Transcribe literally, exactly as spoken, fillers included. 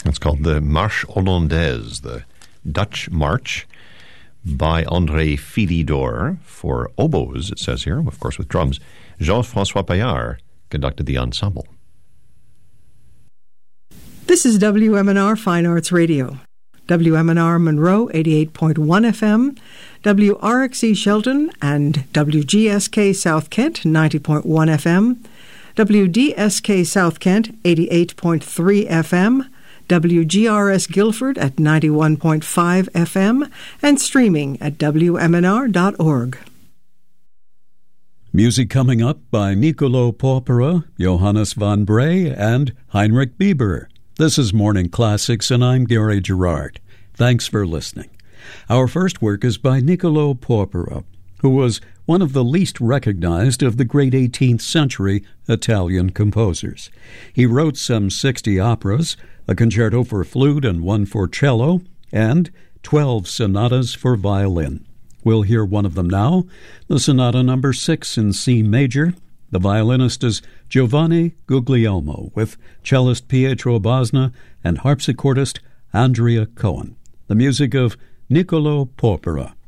It's called the Marche Hollandaise, the Dutch March, by André Philidor for oboes, it says here, of course with drums. Jean-François Paillard conducted the ensemble. This is W M N R Fine Arts Radio. W M N R Monroe, eighty-eight point one F M, W R X E Shelton and W G S K South Kent, ninety point one F M, W D S K South Kent, eighty-eight point three F M, W G R S Guilford at ninety-one point five F M, and streaming at W M N R dot org. Music coming up by Nicolo Porpora, Johannes van Bray, and Heinrich Bieber. This is Morning Classics, and I'm Gary Gerard. Thanks for listening. Our first work is by Nicolo Porpora, who was one of the least recognized of the great eighteenth century Italian composers. He wrote some sixty operas, a concerto for flute and one for cello, and twelve sonatas for violin. We'll hear one of them now, the Sonata Number Six in C major. The violinist is Giovanni Guglielmo, with cellist Pietro Bosna and harpsichordist Andrea Cohen. The music of Nicolo Porpora.